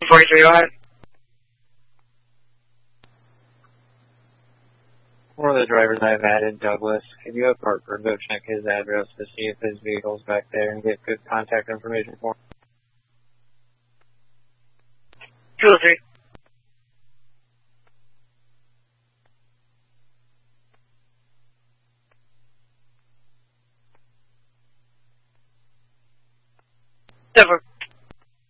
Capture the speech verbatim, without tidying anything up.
forty-three, go ahead. One of the drivers I've added, Douglas, can you have Hartford go check his address to see if his vehicle's back there and get good contact information for him? two oh three.